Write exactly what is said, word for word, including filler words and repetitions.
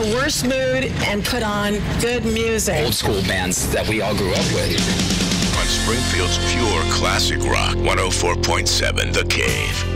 worst mood and put on good music. Old school bands that we all grew up with. On Springfield's pure classic rock, one oh four point seven The Cave.